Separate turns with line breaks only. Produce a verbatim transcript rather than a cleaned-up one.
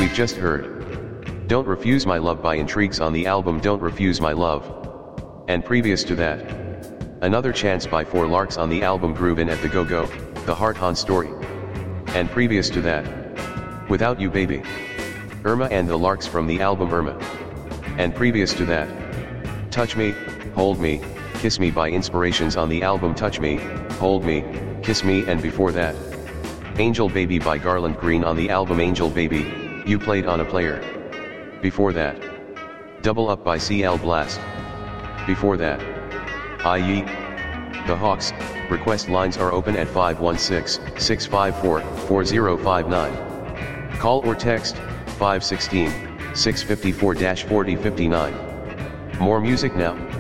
we've just heard Don't Refuse My Love by Intrigues on the album Don't Refuse My Love. And previous to that, Another Chance by Four Larks on the album Groovin' at the Go-Go, The Heart Han Story. And previous to that, Without You Baby, Irma and the Larks from the album Irma. And previous to that, Touch Me, Hold Me, Kiss Me by Inspirations on the album Touch Me, Hold Me, Kiss Me, and before that, Angel Baby by Garland Green on the album Angel Baby, You Played on a Player. Before that, Double Up by C L Blast. Before that, I E The Hawks. Request lines are open at five one six, six five four, four zero five nine. Call or text five one six, six five four, four zero five nine. More music now.